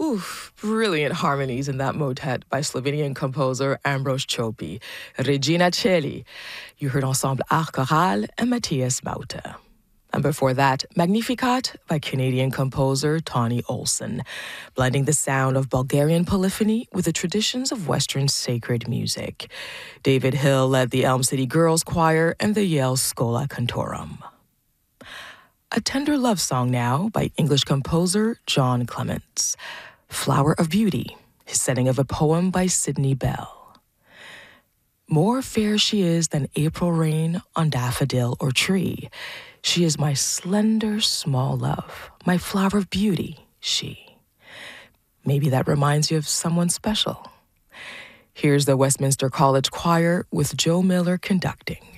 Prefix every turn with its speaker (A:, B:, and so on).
A: Oof, brilliant harmonies in that motet by Slovenian composer Ambros Chopi. Regina Coeli. You heard Ensemble Art Choral and Matthias Maute. And before that, Magnificat by Canadian composer Tony Olson, blending the sound of Bulgarian polyphony with the traditions of Western sacred music. David Hill led the Elm City Girls Choir and the Yale Schola Cantorum. A tender love song now by English composer John Clements. Flower of Beauty, his setting of a poem by Sidney Bell. More fair she is than April rain on daffodil or tree. She is my slender, small love, my flower of beauty, she. Maybe that reminds you of someone special. Here's the Westminster College Choir with Joe Miller conducting.